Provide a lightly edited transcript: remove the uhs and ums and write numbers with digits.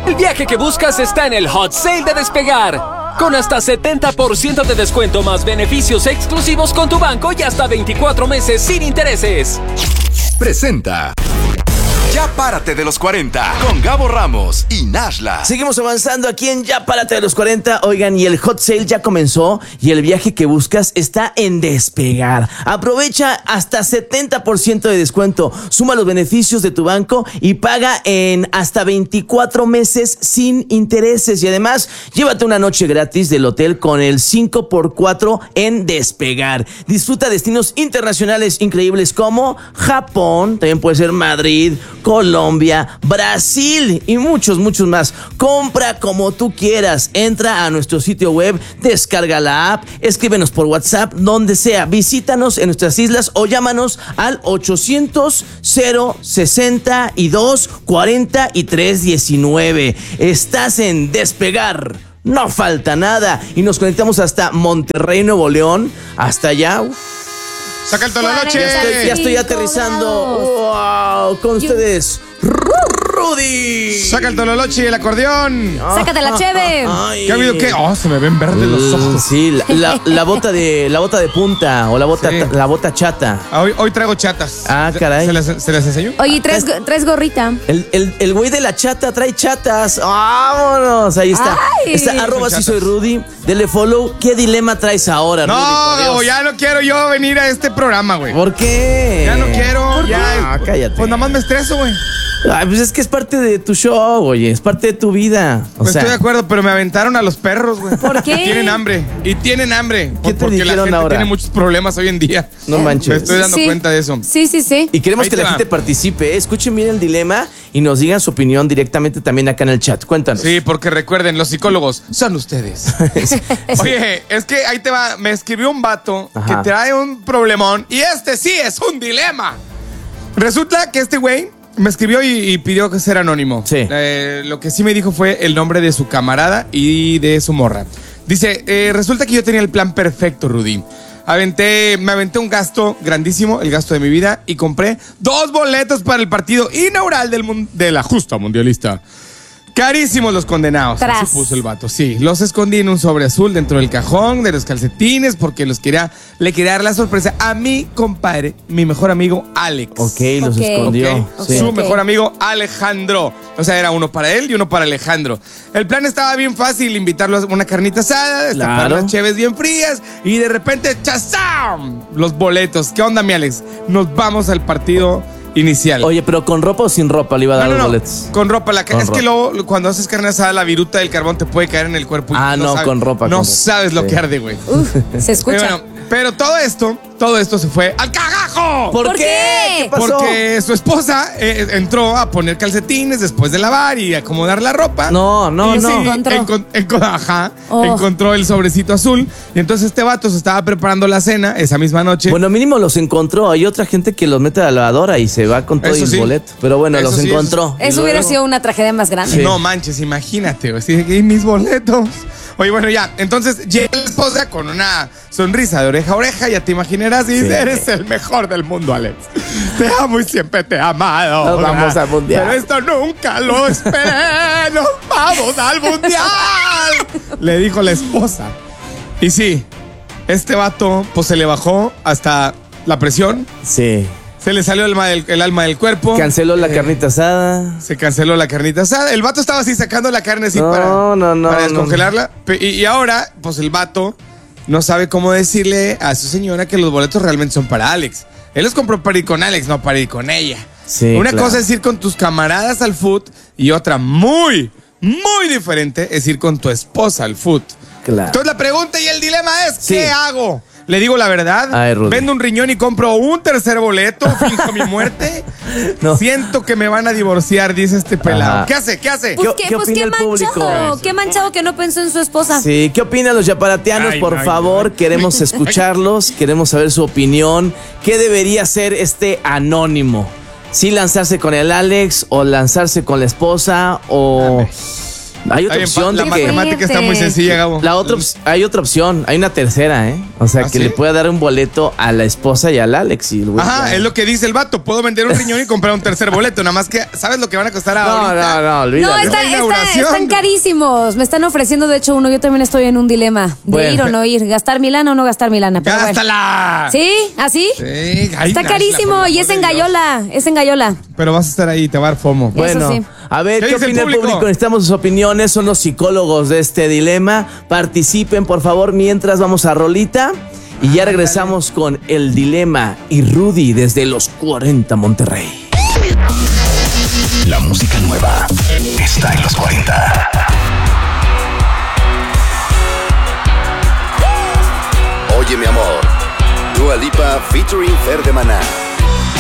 El viaje que buscas está en el Hot Sale de Despegar. Con hasta 70% de descuento más beneficios exclusivos con tu banco y hasta 24 meses sin intereses. Presenta Ya Párate de los 40 con Gabo Ramos y Nashla. Seguimos avanzando aquí en Ya Párate de los 40. Oigan, y el Hot Sale ya comenzó y el viaje que buscas está en Despegar. Aprovecha hasta 70% de descuento. Suma los beneficios de tu banco y paga en hasta 24 meses sin intereses. Y además, llévate una noche gratis del hotel con el 5x4 en Despegar. Disfruta destinos internacionales increíbles como Japón, también puede ser Madrid, Colombia, Brasil y muchos más. Compra como tú quieras. Entra a nuestro sitio web, descarga la app, escríbenos por WhatsApp, donde sea. Visítanos en nuestras islas o llámanos al 800-062-4319. Estás en Despegar. No falta nada. Y nos conectamos hasta Monterrey, Nuevo León. Hasta allá. Saca el tololoche. Ya estoy aterrizando. Wow, con ustedes, Rudy. Saca el tololoche y el acordeón. Sácate la cheve. ¿Qué ha habido? ¿Qué? Oh, se me ven verdes los ojos. Sí, la bota de punta o la bota chata. Hoy traigo chatas. Ah, caray. ¿Se las enseño? Oye, ¿traes gorrita? El güey de la chata trae chatas. Vámonos, ahí está. Ay. Está @, si soy Rudy. Dele follow. ¿Qué dilema traes ahora, Rudy? No, Gabo, ya no quiero yo venir a este programa, güey. ¿Por qué? Ya no quiero. Ya. Cállate. Pues nada más me estreso, güey. Ay, pues es que es parte de tu show, oye, es parte de tu vida. Estoy de acuerdo, pero me aventaron a los perros, güey. ¿Por qué? Tienen hambre. ¿Qué te Porque la dijeron gente ahora? tiene muchos problemas hoy en día. No manches. Me estoy dando cuenta de eso. Sí. Y queremos Ahí que te la va. gente participe. Escuchen bien el dilema y nos digan su opinión directamente también acá en el chat. Cuéntanos. Sí, porque recuerden, los psicólogos son ustedes. Oye, es que ahí te va. Me escribió un vato Ajá. que trae un problemón y este sí es un dilema. Resulta que este güey me escribió y pidió que ser anónimo. Sí. Lo que sí me dijo fue el nombre de su camarada y de su morra. Dice, resulta que yo tenía el plan perfecto, Rudy. Me aventé un gasto grandísimo, el gasto de mi vida, y compré 2 boletos para el partido inaugural de la justa mundialista. Carísimos los condenados. Tras. Así puso el vato. Sí, los escondí en un sobre azul dentro del cajón de los calcetines porque le quería dar la sorpresa a mi compadre, mi mejor amigo Alex. Ok, los Ok. escondió. Ok. Sí. Su Ok. mejor amigo Alejandro. O sea, era uno para él y uno para Alejandro. El plan estaba bien fácil, invitarlo a una carnita asada, destapar Claro. las cheves bien frías y de repente ¡chazam! Los boletos. ¿Qué onda, mi Alex? Nos vamos al partido inicial. Oye, pero ¿con ropa o sin ropa le iba a dar los boletos? Con ropa. Con Es que ropa. luego cuando haces carne asada, la viruta del carbón te puede caer en el cuerpo. Y con ropa. No con ropa. sabes lo Sí. que arde, güey. Se escucha. Bueno, pero todo esto se fue al cagajo. ¿Por ¿Por qué? qué? ¿Qué pasó? Porque su esposa entró a poner calcetines después de lavar y acomodar la ropa. No. Y sí, Encontró. encontró el sobrecito azul. Y entonces este vato se estaba preparando la cena esa misma noche. Bueno, mínimo los encontró. Hay otra gente que los mete a la lavadora y se va con todo Eso el sí. boleto. Pero bueno, Eso los sí, encontró. Eso hubiera sido una tragedia más grande. Sí. No manches, imagínate, güey. Así de que, "¿Y mis boletos?" Oye, bueno, ya. Entonces llega la esposa con una sonrisa de oreja a oreja. Ya te imaginarás. Y Sí. dice, eres el mejor del mundo, Alex. Te amo y siempre te he amado. Nos vamos al mundial. Pero esto nunca lo esperé. Nos vamos al mundial. Le dijo la esposa. Y sí, este vato, pues se le bajó hasta la presión. Sí. Se le salió el alma del cuerpo. Canceló la carnita asada. Se canceló la carnita asada. El vato estaba así sacando la carne así No, para descongelarla. Y ahora, pues el vato no sabe cómo decirle a su señora que los boletos realmente son para Alex. Él los compró para ir con Alex, no para ir con ella. Sí, Una claro. cosa es ir con tus camaradas al foot y otra muy diferente es ir con tu esposa al foot. Claro. Entonces la pregunta y el dilema es, Sí. ¿qué hago? ¿Le digo la verdad? Ay, Rudy. ¿Vendo un riñón y compro un tercer boleto? ¿Finjo mi muerte? No. Siento que me van a divorciar, dice este pelado. Ajá. ¿Qué hace? ¿Qué hace? Pues ¿Qué opina el público? manchado. Qué manchado que no pensó en su esposa. Sí, ¿qué opinan los yaparatianos? Ay, Por ay, favor, ay. queremos escucharlos, queremos saber su opinión. ¿Qué debería ser este anónimo? ¿Sí lanzarse con el Alex o lanzarse con la esposa o Hay otra opción la de que... matemática está muy sencilla, Gabo. Hay otra opción, hay una tercera, ¿eh? O sea, ¿Ah, que sí? le pueda dar un boleto a la esposa y al Alex. Y el güey Ajá, ya- es lo que dice el vato. Puedo vender un riñón y comprar un tercer boleto. Nada más que, ¿sabes lo que van a costar ahorita? No, olvídalo. No, La inauguración. están carísimos. Me están ofreciendo, de hecho, uno. Yo también estoy en un dilema de Bueno. ir o no ir. ¿Gastar mi lana o no gastar mi lana? Pero bueno. ¡Gástala! ¿Sí? ¿Así? Sí, ay, Está Nash, carísimo por y es en amor de Dios. Gallola. Es en Gallola. Pero vas a estar ahí, te va a dar FOMO. Bueno, sí. a ver, ¿Qué ¿qué dice el opina el público? público? Necesitamos sus opiniones, son los psicólogos de este dilema. Participen, por favor, mientras vamos a rolita. Y ya regresamos con el dilema y Rudy desde los 40 Monterrey. La música nueva está en los 40. Oye, mi amor. Dua Lipa featuring Fer de Maná.